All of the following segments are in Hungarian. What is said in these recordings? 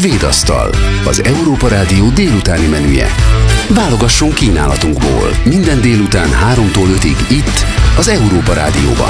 Svédasztal, az Európa Rádió délutáni menüje. Válogasson kínálatunkból minden délután 3-tól 5-ig itt, az Európa Rádióban.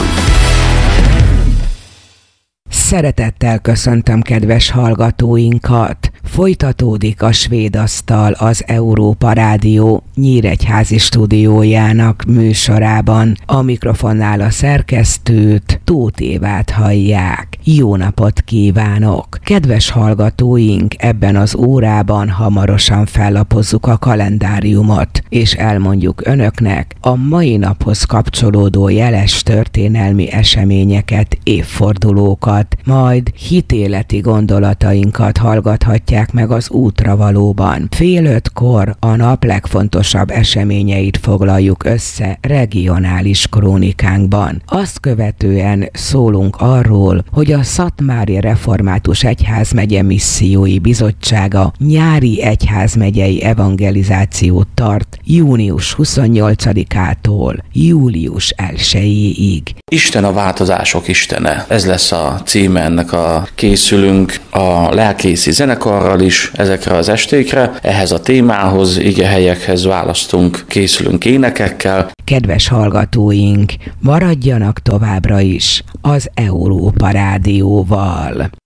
Szeretettel köszöntöm kedves hallgatóinkat! Folytatódik a Svédasztal, az Európa Rádió nyíregyházi stúdiójának műsorában. A mikrofonnál a szerkesztőt, Tóth Évát hallják. Jó napot kívánok! Kedves hallgatóink, ebben az órában hamarosan fellapozzuk a kalendáriumot, és elmondjuk önöknek a mai naphoz kapcsolódó jeles történelmi eseményeket, évfordulókat, majd hitéleti gondolatainkat hallgathatják meg az útravalóban. 4:30-kor a nap legfontosabb eseményeit foglaljuk össze regionális krónikánkban. Azt követően szólunk arról, hogy a Szatmári Református Egyházmegye Missziói Bizottsága nyári egyházmegyei evangelizációt tart június 28-ától július 1-ig. Isten a változások istene. Ez lesz a címe ennek a készülünk a lelkészi zenekarral is ezekre az estékre. Ehhez a témához, igehelyekhez választunk, készülünk énekekkel. Kedves hallgatóink, maradjanak továbbra is az Európa Rádióval.